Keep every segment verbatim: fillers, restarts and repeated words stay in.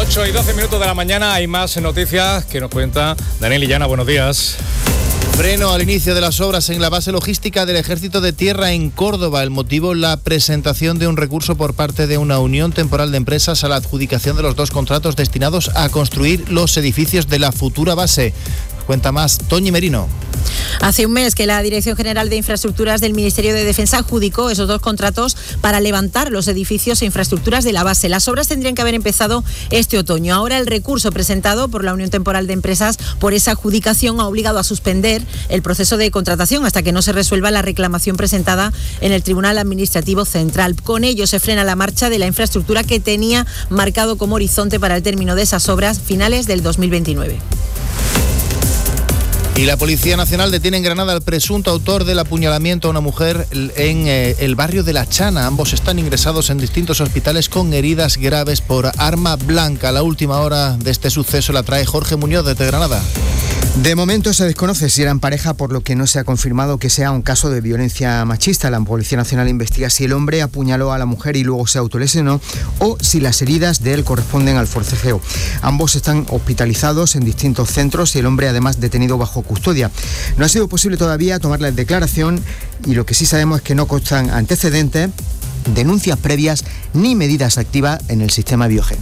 ocho y doce minutos de la mañana, hay más noticias que nos cuenta Daniel Illana. Buenos días. Freno al inicio de las obras en la base logística del Ejército de Tierra en Córdoba. El motivo, la presentación de un recurso por parte de una unión temporal de empresas a la adjudicación de los dos contratos destinados a construir los edificios de la futura base. Cuenta más Toñi Merino. Hace un mes que la Dirección General de Infraestructuras del Ministerio de Defensa adjudicó esos dos contratos para levantar los edificios e infraestructuras de la base. Las obras tendrían que haber empezado este otoño. Ahora el recurso presentado por la Unión Temporal de Empresas por esa adjudicación ha obligado a suspender el proceso de contratación hasta que no se resuelva la reclamación presentada en el Tribunal Administrativo Central. Con ello se frena la marcha de la infraestructura que tenía marcado como horizonte para el término de esas obras finales del dos mil veintinueve. Y la Policía Nacional detiene en Granada al presunto autor del apuñalamiento a una mujer en eh, el barrio de La Chana. Ambos están ingresados en distintos hospitales con heridas graves por arma blanca. La última hora de este suceso la trae Jorge Muñoz desde Granada. De momento se desconoce si eran pareja, por lo que no se ha confirmado que sea un caso de violencia machista. La Policía Nacional investiga si el hombre apuñaló a la mujer y luego se autolesionó o si las heridas de él corresponden al forcejeo. Ambos están hospitalizados en distintos centros y el hombre además detenido bajo custodia. No ha sido posible todavía tomar la declaración y lo que sí sabemos es que no constan antecedentes, denuncias previas ni medidas activas en el sistema Biogen.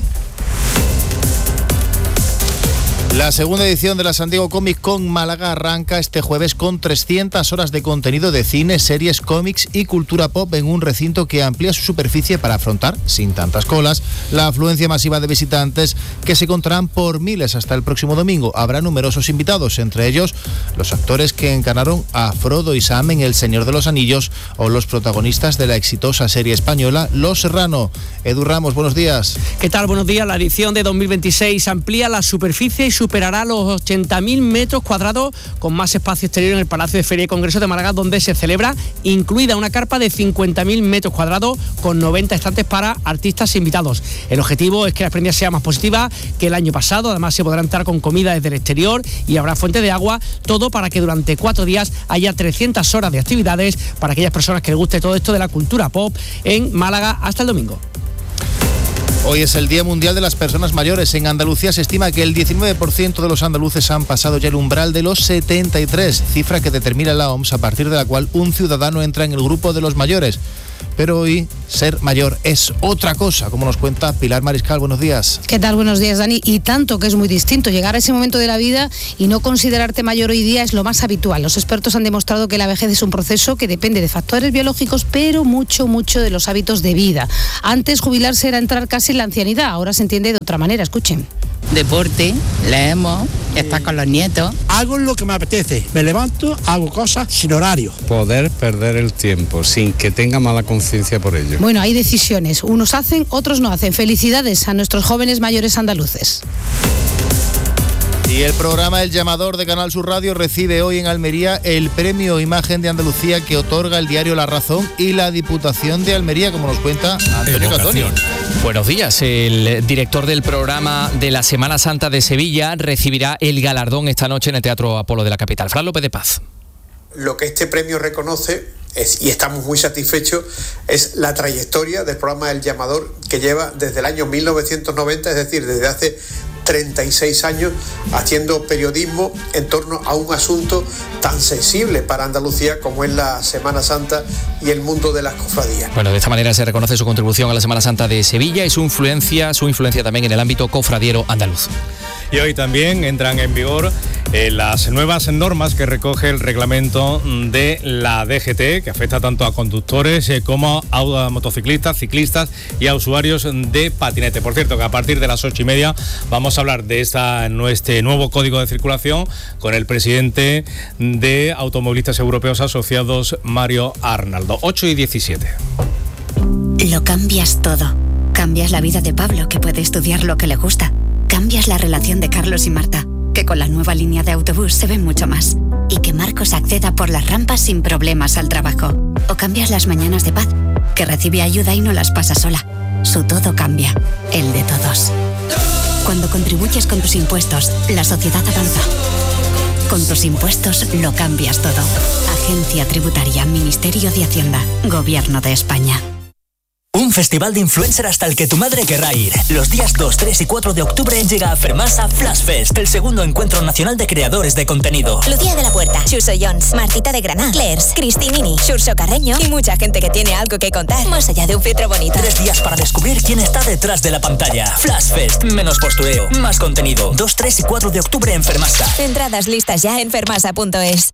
La segunda edición de la San Diego Comic Con Málaga arranca este jueves con trescientas horas de contenido de cine, series, cómics y cultura pop en un recinto que amplía su superficie para afrontar, sin tantas colas, la afluencia masiva de visitantes que se contarán por miles hasta el próximo domingo. Habrá numerosos invitados, entre ellos los actores que encarnaron a Frodo y Sam en El Señor de los Anillos o los protagonistas de la exitosa serie española Los Serrano. Edu Ramos, buenos días. ¿Qué tal? Buenos días. La edición de dos mil veintiséis amplía la superficie y su superará los ochenta mil metros cuadrados con más espacio exterior en el Palacio de Feria y Congreso de Málaga, donde se celebra, incluida una carpa de cincuenta mil metros cuadrados con noventa estantes para artistas invitados. El objetivo es que la experiencia sea más positiva que el año pasado. Además se podrá entrar con comida desde el exterior y habrá fuente de agua, todo para que durante cuatro días haya trescientas horas de actividades para aquellas personas que les guste todo esto de la cultura pop en Málaga hasta el domingo. Hoy es el Día Mundial de las Personas Mayores. En Andalucía se estima que el diecinueve por ciento de los andaluces han pasado ya el umbral de los setenta y tres, cifra que determina la O M S, a partir de la cual un ciudadano entra en el grupo de los mayores. Pero hoy ser mayor es otra cosa, como nos cuenta Pilar Mariscal. Buenos días. ¿Qué tal? Buenos días, Dani. Y tanto que es muy distinto. Llegar a ese momento de la vida y no considerarte mayor hoy día es lo más habitual. Los expertos han demostrado que la vejez es un proceso que depende de factores biológicos, pero mucho, mucho de los hábitos de vida. Antes jubilarse era entrar casi en la ancianidad, ahora se entiende de otra manera. Escuchen. Deporte, leemos, estar con los nietos. Hago lo que me apetece, me levanto, hago cosas sin horario. Poder perder el tiempo sin que tenga mala conciencia por ello. Bueno, hay decisiones, unos hacen, otros no hacen. Felicidades a nuestros jóvenes mayores andaluces. Y el programa El Llamador de Canal Sur Radio recibe hoy en Almería el premio Imagen de Andalucía que otorga el diario La Razón y la Diputación de Almería, como nos cuenta Antonio Catoni. Buenos días. El director del programa de la Semana Santa de Sevilla recibirá el galardón esta noche en el Teatro Apolo de la capital. Fran López de Paz. Lo que este premio reconoce es, y estamos muy satisfechos, es la trayectoria del programa El Llamador, que lleva desde el año mil novecientos noventa, es decir, desde hace treinta y seis años, haciendo periodismo en torno a un asunto tan sensible para Andalucía como es la Semana Santa y el mundo de las cofradías. Bueno, de esta manera se reconoce su contribución a la Semana Santa de Sevilla y su influencia, su influencia también en el ámbito cofradiero andaluz. Y hoy también entran en vigor eh, las nuevas normas que recoge el reglamento de la D G T, que afecta tanto a conductores eh, como a motociclistas, ciclistas y a usuarios de patinete. Por cierto, que a partir de las ocho y media vamos a hablar de esta, este nuevo código de circulación con el presidente de Automovilistas Europeos Asociados, Mario Arnaldo. ocho y diecisiete. Lo cambias todo. Cambias la vida de Pablo, que puede estudiar lo que le gusta. Cambias la relación de Carlos y Marta, que con la nueva línea de autobús se ven mucho más. Y que Marcos acceda por las rampas sin problemas al trabajo. O cambias las mañanas de Paz, que recibe ayuda y no las pasa sola. Su todo cambia, el de todos. Cuando contribuyes con tus impuestos, la sociedad avanza. Con tus impuestos lo cambias todo. Agencia Tributaria, Ministerio de Hacienda, Gobierno de España. Un festival de influencer hasta el que tu madre querrá ir. Los días dos, tres y cuatro de octubre llega a Fermasa Flash Fest, el segundo encuentro nacional de creadores de contenido. Lucía de la Puerta, Xurso Jones, Martita de Granada, Clairs, Cristinini, Xurso Carreño y mucha gente que tiene algo que contar, más allá de un filtro bonito. Tres días para descubrir quién está detrás de la pantalla. Flash Fest, menos postureo, más contenido. dos, tres y cuatro de octubre en Fermasa. Entradas listas ya en fermasa punto es.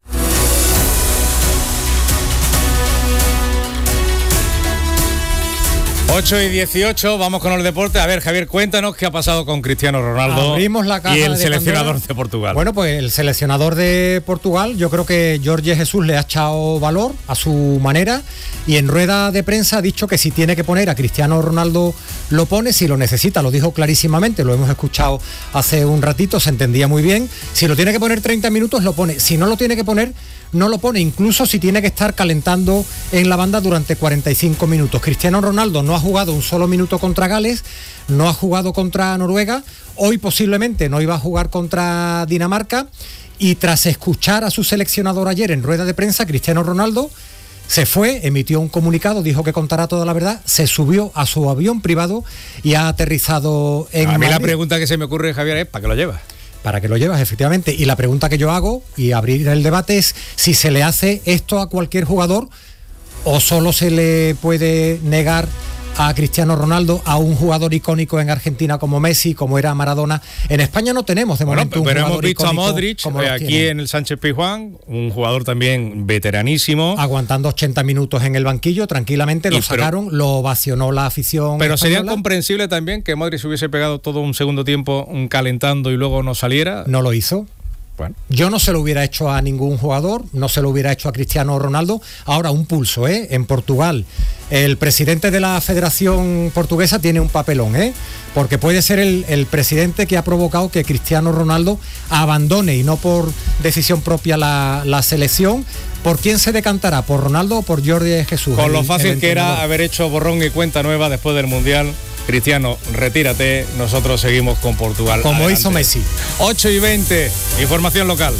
ocho y dieciocho, vamos con el deporte. A ver, Javier, cuéntanos qué ha pasado con Cristiano Ronaldo. Abrimos la caja y el de seleccionador Pandora. de Portugal. Bueno, pues el seleccionador de Portugal, yo creo que Jorge Jesús le ha echado valor a su manera y en rueda de prensa ha dicho que si tiene que poner a Cristiano Ronaldo lo pone, si lo necesita, lo dijo clarísimamente, lo hemos escuchado hace un ratito, se entendía muy bien. Si lo tiene que poner treinta minutos, lo pone. Si no lo tiene que poner, no lo pone, incluso si tiene que estar calentando en la banda durante cuarenta y cinco minutos. Cristiano Ronaldo no ha jugado un solo minuto contra Gales, no ha jugado contra Noruega, hoy posiblemente no iba a jugar contra Dinamarca, y tras escuchar a su seleccionador ayer en rueda de prensa, Cristiano Ronaldo se fue, emitió un comunicado, dijo que contará toda la verdad, se subió a su avión privado y ha aterrizado en A mí Madrid. la pregunta que se me ocurre, Javier, es ¿para qué lo llevas? Para que lo llevas, efectivamente. Y la pregunta que yo hago, y abrir el debate, es si se le hace esto a cualquier jugador o solo se le puede negar a Cristiano Ronaldo, a un jugador icónico en Argentina como Messi, como era Maradona. En España no tenemos de Bueno, momento un pero jugador hemos visto a icónico Modric como eh, los aquí tienen. en el Sánchez Pizjuán, un jugador también veteranísimo. Aguantando ochenta minutos en el banquillo, tranquilamente, lo Y pero- sacaron, lo ovacionó la afición Pero sería española. comprensible también que Modric hubiese pegado todo un segundo tiempo mm, calentando y luego no saliera. No lo hizo. Bueno. Yo no se lo hubiera hecho a ningún jugador, no se lo hubiera hecho a Cristiano Ronaldo. Ahora, un pulso, ¿eh? En Portugal, el presidente de la Federación Portuguesa tiene un papelón, ¿eh? Porque puede ser el, el presidente que ha provocado que Cristiano Ronaldo abandone, y no por decisión propia, la, la selección. ¿Por quién se decantará? ¿Por Ronaldo o por Jorge Jesús? Con el- lo el fácil que era entrenador? haber hecho borrón y cuenta nueva después del Mundial. Cristiano, retírate, nosotros seguimos con Portugal. Como Adelante. hizo Messi. ocho y veinte, información local.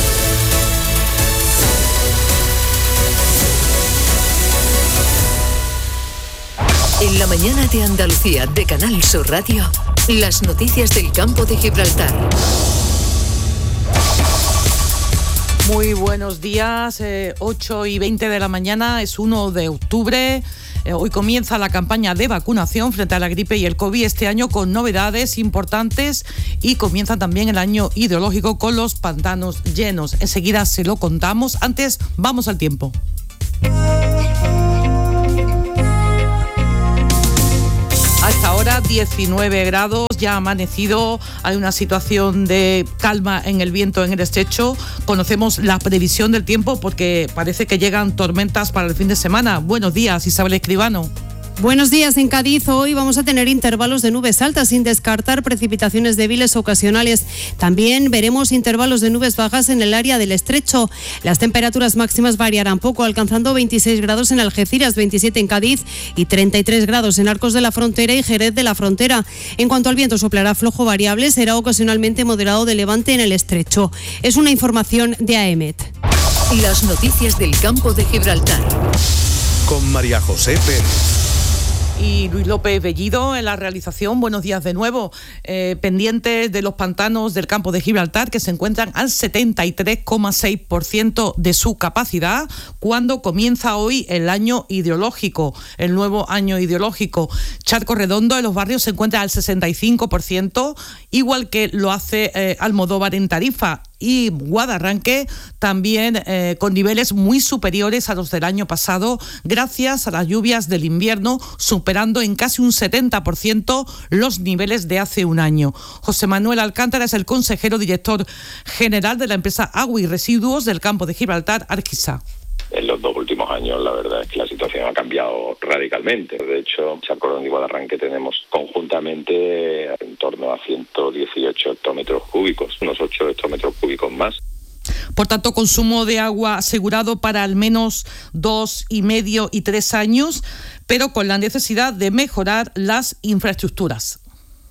En la mañana de Andalucía de Canal Sur Radio, las noticias del campo de Gibraltar. Muy buenos días, eh, ocho y veinte de la mañana, es uno de octubre. Eh, hoy comienza la campaña de vacunación frente a la gripe y el COVID este año con novedades importantes, y comienza también el año hidrológico con los pantanos llenos. Enseguida se lo contamos. Antes, vamos al tiempo. Hasta ahora diecinueve grados, ya ha amanecido, hay una situación de calma en el viento en el estrecho. Conocemos la previsión del tiempo porque parece que llegan tormentas para el fin de semana. Buenos días, Isabel Escribano. Buenos días. En Cádiz hoy vamos a tener intervalos de nubes altas sin descartar precipitaciones débiles ocasionales. También veremos intervalos de nubes bajas en el área del estrecho. Las temperaturas máximas variarán poco, alcanzando veintiséis grados en Algeciras, veintisiete en Cádiz y treinta y tres grados en Arcos de la Frontera y Jerez de la Frontera. En cuanto al viento, soplará flojo variable, será ocasionalmente moderado de levante en el estrecho. Es una información de A E M E T. Las noticias del campo de Gibraltar. Con María José Pérez. Y Luis López Bellido en la realización. Buenos días de nuevo. Eh, pendientes de los pantanos del campo de Gibraltar, que se encuentran al setenta y tres coma seis por ciento de su capacidad cuando comienza hoy el año hidrológico, el nuevo año hidrológico. Charco Redondo en los barrios se encuentra al sesenta y cinco por ciento, igual que lo hace eh, Almodóvar en Tarifa, y Guadarranque también eh, con niveles muy superiores a los del año pasado, gracias a las lluvias del invierno, superando en casi un setenta por ciento los niveles de hace un año. José Manuel Alcántara es el consejero director general de la empresa Agua y Residuos del campo de Gibraltar, Arquisa. En los dos últimos años la verdad es que la situación ha cambiado radicalmente. De hecho, Charco Redondo y Guadarranque tenemos conjuntamente en torno a ciento dieciocho hectómetros cúbicos, unos ocho hectómetros cúbicos más. Por tanto, consumo de agua asegurado para al menos dos y medio y tres años, pero con la necesidad de mejorar las infraestructuras.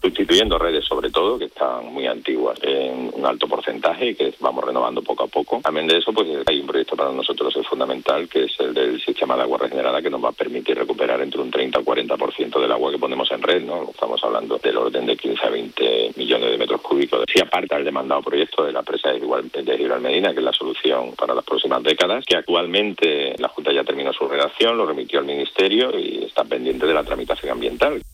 sustituyendo redes sobre todo, que están muy antiguas en un alto porcentaje y que vamos renovando poco a poco. También de eso, pues hay un proyecto para nosotros es fundamental, que es el del sistema de agua regenerada, que nos va a permitir recuperar entre un treinta o cuarenta por ciento del agua que ponemos en red, ¿no? Estamos hablando del orden de quince a veinte millones de metros cúbicos. Si aparta el demandado proyecto de la presa de Gibraltar, que es la solución para las próximas décadas, que actualmente la Junta ya terminó su redacción, lo remitió al Ministerio y está pendiente de la tramitación ambiental.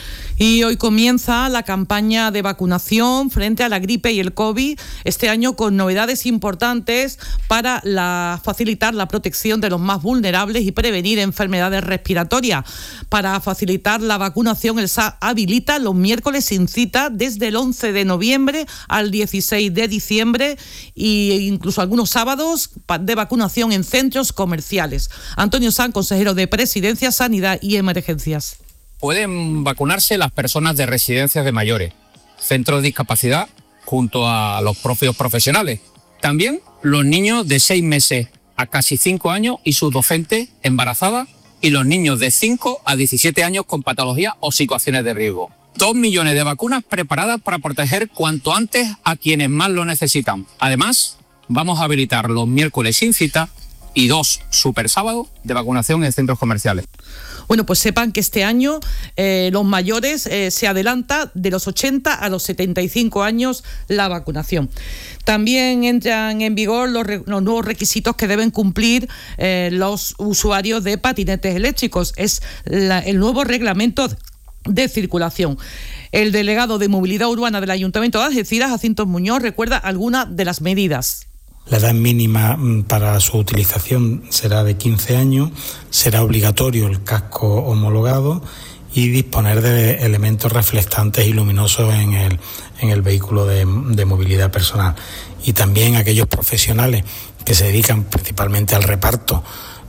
Y hoy comienza la campaña de vacunación frente a la gripe y el COVID, este año con novedades importantes para la, facilitar la protección de los más vulnerables y prevenir enfermedades respiratorias. Para facilitar la vacunación, el S A habilita los miércoles sin cita desde el once de noviembre al dieciséis de diciembre e incluso algunos sábados de vacunación en centros comerciales. Antonio Sanz, consejero de Presidencia, Sanidad y Emergencias. Pueden vacunarse las personas de residencias de mayores, centros de discapacidad, junto a los propios profesionales. También los niños de seis meses a casi cinco años y sus docentes embarazadas, y los niños de cinco a diecisiete años con patologías o situaciones de riesgo. Dos millones de vacunas preparadas para proteger cuanto antes a quienes más lo necesitan. Además, vamos a habilitar los miércoles sin cita y dos super sábados de vacunación en centros comerciales. Bueno, pues sepan que este año eh, los mayores eh, se adelanta de los ochenta a los setenta y cinco años la vacunación. También entran en vigor los, re, los nuevos requisitos que deben cumplir eh, los usuarios de patinetes eléctricos. Es la, el nuevo reglamento de circulación. El delegado de Movilidad Urbana del Ayuntamiento de Algeciras, Jacinto Muñoz, recuerda algunas de las medidas. La edad mínima para su utilización será de quince años, será obligatorio el casco homologado y disponer de elementos reflectantes y luminosos en el, en el vehículo de, de movilidad personal. Y también aquellos profesionales que se dedican principalmente al reparto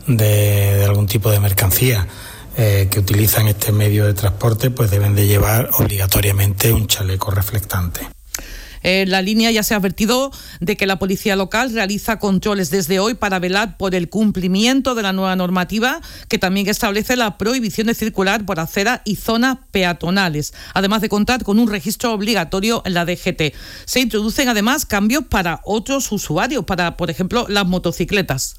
de, de algún tipo de mercancía eh, que utilizan este medio de transporte, pues deben de llevar obligatoriamente un chaleco reflectante. Eh, la línea ya se ha advertido de que la policía local realiza controles desde hoy para velar por el cumplimiento de la nueva normativa, que también establece la prohibición de circular por aceras y zonas peatonales, además de contar con un registro obligatorio en la D G T. Se introducen además cambios para otros usuarios, para, por ejemplo, las motocicletas.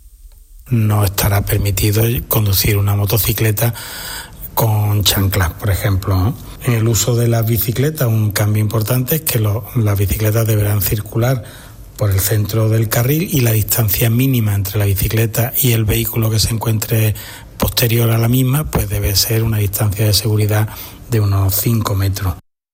No estará permitido conducir una motocicleta con chanclas, por ejemplo, ¿no? En el uso de las bicicletas, un cambio importante es que lo, las bicicletas deberán circular por el centro del carril y la distancia mínima entre la bicicleta y el vehículo que se encuentre posterior a la misma, pues debe ser una distancia de seguridad de unos cinco metros.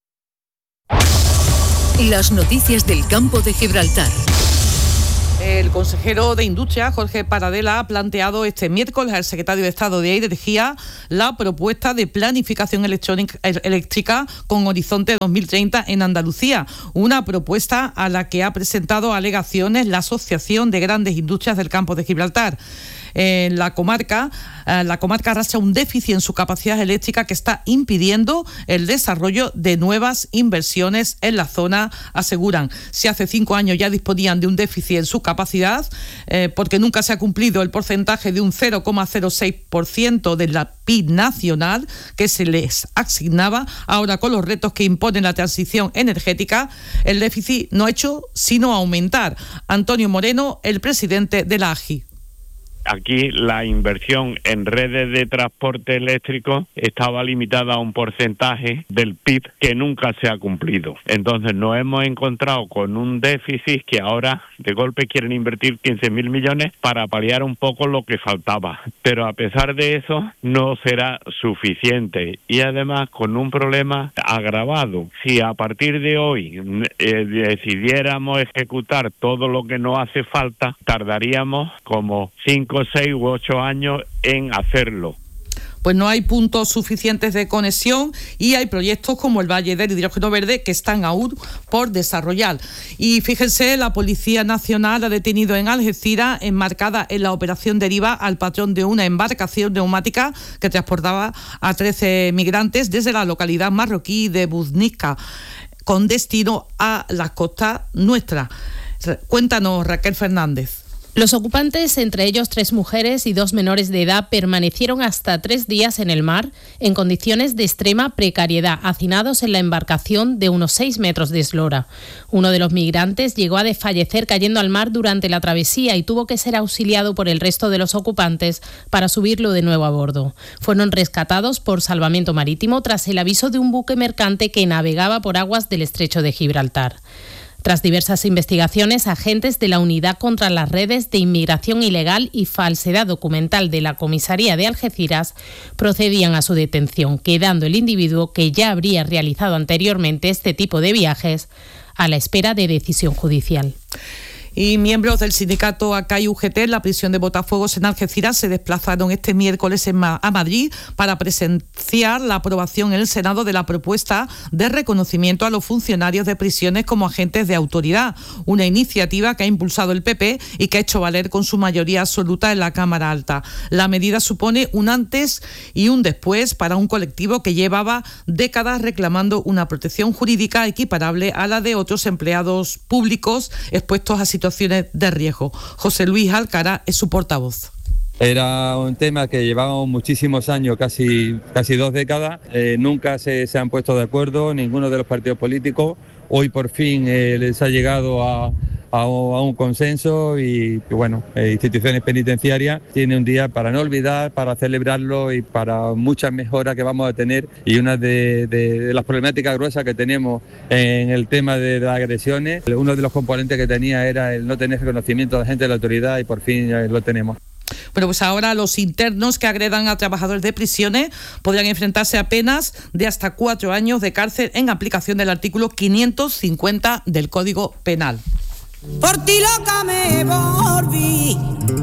Las noticias del campo de Gibraltar. El consejero de Industria, Jorge Paradela, ha planteado este miércoles al secretario de Estado de Energía la propuesta de planificación eléctrica con horizonte dos mil treinta en Andalucía, una propuesta a la que ha presentado alegaciones la Asociación de Grandes Industrias del Campo de Gibraltar. En la comarca, la comarca arrastra un déficit en su capacidad eléctrica que está impidiendo el desarrollo de nuevas inversiones en la zona, aseguran. Si hace cinco años ya disponían de un déficit en su capacidad, eh, porque nunca se ha cumplido el porcentaje de un cero coma cero seis por ciento de la P I B nacional que se les asignaba, ahora con los retos que impone la transición energética, el déficit no ha hecho sino aumentar. Antonio Moreno, el presidente de la A G I. Aquí la inversión en redes de transporte eléctrico estaba limitada a un porcentaje del P I B que nunca se ha cumplido. Entonces nos hemos encontrado con un déficit que ahora de golpe quieren invertir quince mil millones para paliar un poco lo que faltaba. Pero a pesar de eso no será suficiente y además con un problema agravado. Si a partir de hoy eh, decidiéramos ejecutar todo lo que nos hace falta, tardaríamos como cinco, seis u ocho años en hacerlo. Pues no hay puntos suficientes de conexión y hay proyectos como el Valle del Hidrógeno Verde que están aún por desarrollar. Y fíjense, la Policía Nacional ha detenido en Algeciras, enmarcada en la Operación Deriva, al patrón de una embarcación neumática que transportaba a trece migrantes desde la localidad marroquí de Buznica, con destino a las costas nuestras. Cuéntanos, Raquel Fernández. Los ocupantes, entre ellos tres mujeres y dos menores de edad, permanecieron hasta tres días en el mar en condiciones de extrema precariedad, hacinados en la embarcación de unos seis metros de eslora. Uno de los migrantes llegó a desfallecer cayendo al mar durante la travesía y tuvo que ser auxiliado por el resto de los ocupantes para subirlo de nuevo a bordo. Fueron rescatados por salvamento marítimo tras el aviso de un buque mercante que navegaba por aguas del estrecho de Gibraltar. Tras diversas investigaciones, agentes de la Unidad contra las Redes de Inmigración Ilegal y Falsedad Documental de la Comisaría de Algeciras procedían a su detención, quedando el individuo, que ya habría realizado anteriormente este tipo de viajes, a la espera de decisión judicial. Y miembros del sindicato A C A y U G T en la prisión de Botafuegos en Algeciras se desplazaron este miércoles en Ma- a Madrid para presenciar la aprobación en el Senado de la propuesta de reconocimiento a los funcionarios de prisiones como agentes de autoridad, una iniciativa que ha impulsado el P P y que ha hecho valer con su mayoría absoluta en la Cámara Alta. La medida supone un antes y un después para un colectivo que llevaba décadas reclamando una protección jurídica equiparable a la de otros empleados públicos expuestos a situaciones de riesgo. José Luis Alcara es su portavoz. Era un tema que llevábamos muchísimos años, casi, casi dos décadas, eh, nunca se, se han puesto de acuerdo ninguno de los partidos políticos. Hoy por fin eh, les ha llegado a, a, a un consenso y, y bueno, eh, instituciones penitenciarias tienen un día para no olvidar, para celebrarlo y para muchas mejoras que vamos a tener. Y una de, de, de las problemáticas gruesas que tenemos en el tema de las agresiones, uno de los componentes que tenía era el no tener reconocimiento de agentes de la autoridad y por fin eh, lo tenemos. Bueno, pues ahora los internos que agredan a trabajadores de prisiones podrán enfrentarse a penas de hasta cuatro años de cárcel en aplicación del artículo quinientos cincuenta del Código Penal. Por ti loca me volví.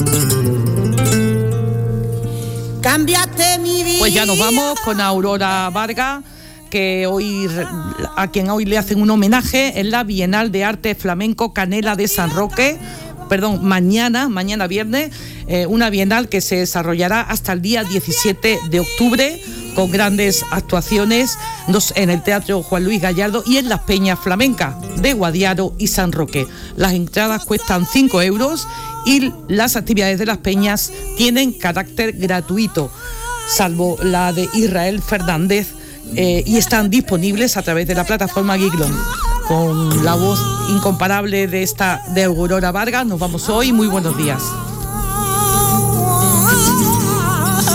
Cambiaste mi vida. Pues ya nos vamos con Aurora Vargas, que hoy, a quien hoy le hacen un homenaje en la Bienal de Arte Flamenco Canela de San Roque. Perdón, mañana, mañana viernes, eh, una bienal que se desarrollará hasta el día diecisiete de octubre con grandes actuaciones en el Teatro Juan Luis Gallardo y en las Peñas Flamencas de Guadiaro y San Roque. Las entradas cuestan cinco euros y las actividades de las peñas tienen carácter gratuito, salvo la de Israel Fernández, eh, y están disponibles a través de la plataforma Giglón. Con la voz incomparable de esta de Aurora Vargas, nos vamos hoy. Muy buenos días.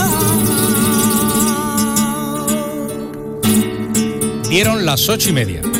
Dieron las ocho y media.